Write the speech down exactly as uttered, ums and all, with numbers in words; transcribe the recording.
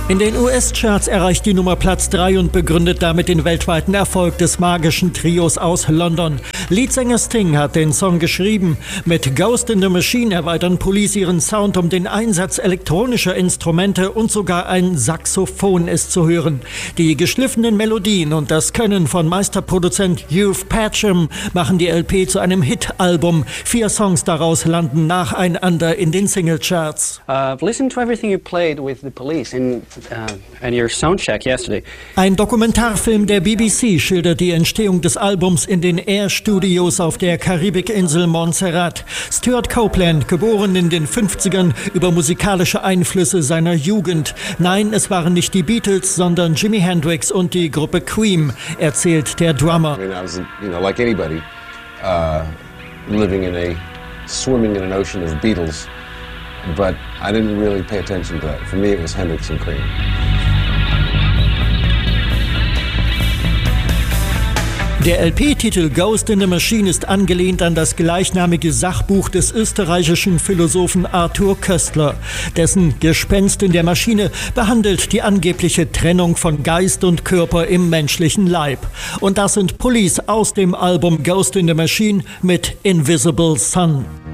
In den U S-Charts erreicht die Nummer Platz drei und begründet damit den weltweiten Erfolg des magischen Trios aus London. Leadsänger Sting hat den Song geschrieben. Mit Ghost in the Machine erweitern Police ihren Sound um den Einsatz elektronischer Instrumente und sogar ein Saxophon ist zu hören. Die geschliffenen Melodien und das Können von Meisterproduzent Hugh Patcham machen die L P zu einem Hit-Album. Vier Songs daraus landen nacheinander in den Singlecharts. Uh, listen to everything you played with the Police in Uh, and your sound check yesterday. Ein Dokumentarfilm der B B C schildert die Entstehung des Albums in den Air Studios auf der Karibikinsel Montserrat. Stuart Copeland, geboren in den fünfzigern, über musikalische Einflüsse seiner Jugend. Nein, es waren nicht die Beatles, sondern Jimi Hendrix und die Gruppe Cream, erzählt der Drummer. I mean, I was, you know, like anybody, uh, living in a, swimming in an ocean of Beatles. But I didn't really pay attention to that. For me, it was Hendrix and Cream. Der L P-Titel Ghost in the Machine ist angelehnt an das gleichnamige Sachbuch des österreichischen Philosophen Arthur Koestler. Dessen Gespenst in der Maschine behandelt die angebliche Trennung von Geist und Körper im menschlichen Leib. Und das sind Police aus dem Album Ghost in the Machine mit Invisible Sun.